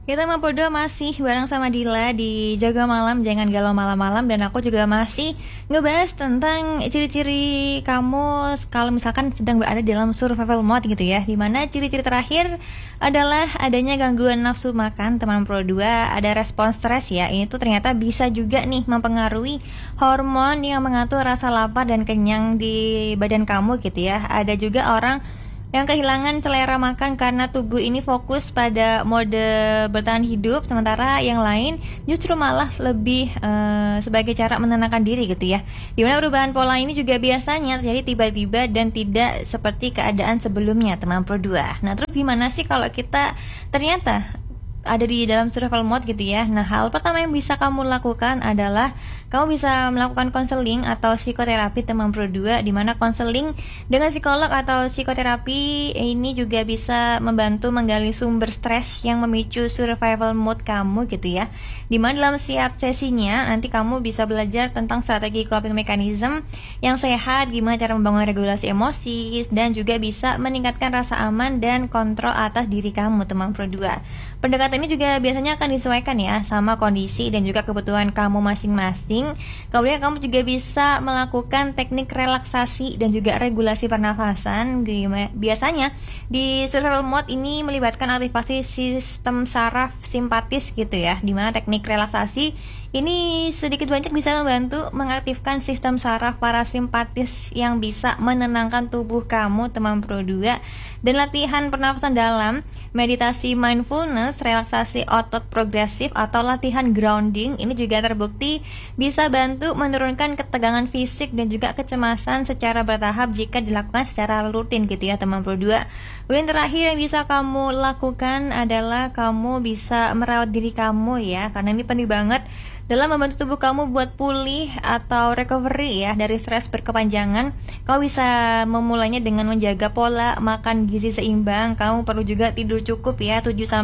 Kita Mampu Dua masih bareng sama Dila di Jaga Malam, Jangan Galau Malam-Malam. Dan aku juga masih ngebahas tentang ciri-ciri kamu kalau misalkan sedang berada dalam survival mode gitu ya. Dimana ciri-ciri terakhir adalah adanya gangguan nafsu makan, teman Pro 2. Ada respon stres ya. Ini tuh ternyata bisa juga nih mempengaruhi hormon yang mengatur rasa lapar dan kenyang di badan kamu gitu ya. Ada juga orang yang kehilangan selera makan karena tubuh ini fokus pada mode bertahan hidup, sementara yang lain justru malah lebih sebagai cara menenangkan diri gitu ya. Dimana perubahan pola ini juga biasanya terjadi tiba-tiba dan tidak seperti keadaan sebelumnya, teman Pro 2. Nah, terus gimana sih kalau kita ternyata ada di dalam survival mode gitu ya. Nah, hal pertama yang bisa kamu lakukan adalah kamu bisa melakukan konseling atau psikoterapi, teman Pro 2, di mana konseling dengan psikolog atau psikoterapi ini juga bisa membantu menggali sumber stres yang memicu survival mode kamu gitu ya. Di mana dalam setiap sesinya nanti kamu bisa belajar tentang strategi coping mechanism yang sehat, gimana cara membangun regulasi emosi, dan juga bisa meningkatkan rasa aman dan kontrol atas diri kamu, teman Pro 2. Pendekatan ini juga biasanya akan disesuaikan ya sama kondisi dan juga kebutuhan kamu masing-masing. Kemudian kamu juga bisa melakukan teknik relaksasi dan juga regulasi pernafasan. Biasanya di survival mode ini melibatkan aktivasi sistem saraf simpatis gitu ya, dimana teknik relaksasi ini sedikit banyak bisa membantu mengaktifkan sistem saraf parasimpatis yang bisa menenangkan tubuh kamu, teman Pro 2. Dan latihan pernafasan dalam, meditasi mindfulness, relaksasi otot progresif atau latihan grounding ini juga terbukti bisa bantu menurunkan ketegangan fisik dan juga kecemasan secara bertahap jika dilakukan secara rutin gitu ya, teman Pro 2. Kemudian terakhir yang bisa kamu lakukan adalah kamu bisa merawat diri kamu ya, karena ini penting banget dalam membantu tubuh kamu buat pulih atau recovery ya dari stres berkepanjangan. Kamu bisa memulainya dengan menjaga pola makan gizi seimbang. Kamu perlu juga tidur cukup ya,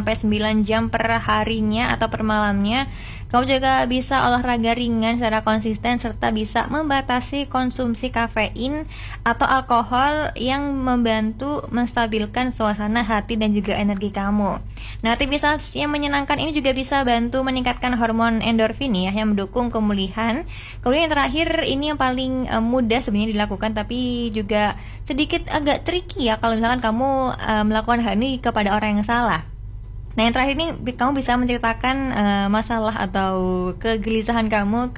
7-9 jam per harinya atau per malamnya. Kamu juga bisa olahraga ringan secara konsisten serta bisa membatasi konsumsi kafein atau alkohol yang membantu menstabilkan suasana hati dan juga energi kamu. Nah, aktivitas yang menyenangkan ini juga bisa bantu meningkatkan hormon endorfin ya, yang mendukung pemulihan. Kemudian yang terakhir ini yang paling mudah sebenarnya dilakukan, tapi juga sedikit agak tricky ya kalau misalkan kamu melakukan hal ini kepada orang yang salah. Nah, yang terakhir ini kamu bisa menceritakan masalah atau kegelisahan kamu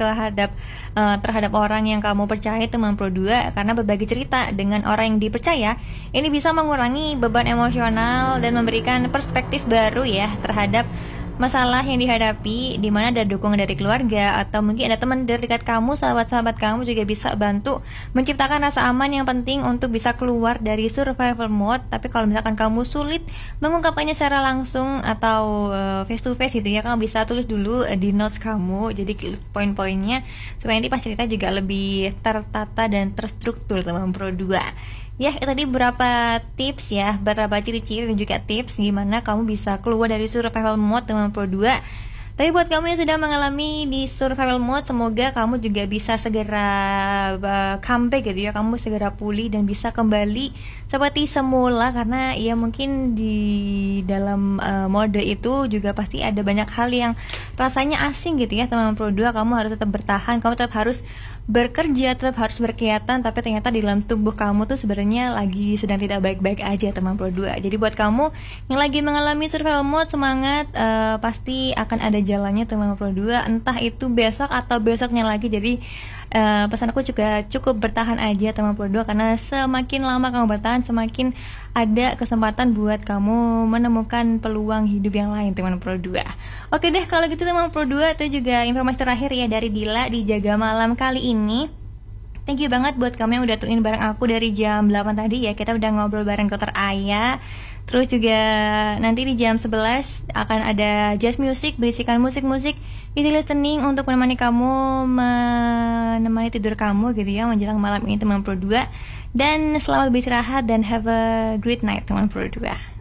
terhadap orang yang kamu percaya, teman Pro 2, karena berbagi cerita dengan orang yang dipercaya ini bisa mengurangi beban emosional dan memberikan perspektif baru ya terhadap masalah yang dihadapi, di mana ada dukungan dari keluarga atau mungkin ada teman dekat kamu, sahabat-sahabat kamu juga bisa bantu menciptakan rasa aman yang penting untuk bisa keluar dari survival mode. Tapi kalau misalkan kamu sulit mengungkapkannya secara langsung atau face to face gitu ya, kamu bisa tulis dulu di notes kamu, jadi poin-poinnya supaya nanti pas cerita juga lebih tertata dan terstruktur, teman Pro 2. Ya, itu tadi beberapa tips ya, beberapa ciri-ciri dan juga tips gimana kamu bisa keluar dari survival mode, teman Pro 2. Tapi buat kamu yang sedang mengalami di survival mode, semoga kamu juga bisa segera comeback gitu ya, kamu segera pulih dan bisa kembali seperti semula, karena ya mungkin di dalam mode itu juga pasti ada banyak hal yang rasanya asing gitu ya, teman Pro 2. Kamu harus tetap bertahan, kamu tetap harus bekerja, tetap harus berkegiatan, tapi ternyata di dalam tubuh kamu tuh sebenarnya lagi sedang tidak baik-baik aja, teman Pro 2. Jadi buat kamu yang lagi mengalami survival mode, semangat, pasti akan ada jalannya, teman Pro 2, entah itu besok atau besoknya lagi. Jadi pesan aku juga cukup bertahan aja, teman Pro 2, karena semakin lama kamu bertahan, semakin ada kesempatan buat kamu menemukan peluang hidup yang lain, teman Pro 2. Oke deh, kalau gitu teman Pro 2, itu juga informasi terakhir ya dari Dila di Jaga Malam kali ini. Thank you banget buat kamu yang udah tune in bareng aku dari jam 8 tadi ya. Kita udah ngobrol bareng Dokter Aya. Terus juga nanti di jam 11 akan ada jazz music, berisikan musik-musik easy listening untuk menemani kamu, menemani tidur kamu gitu ya menjelang malam ini, teman Pro 2. Dan selamat beristirahat dan have a great night, teman Pro 2.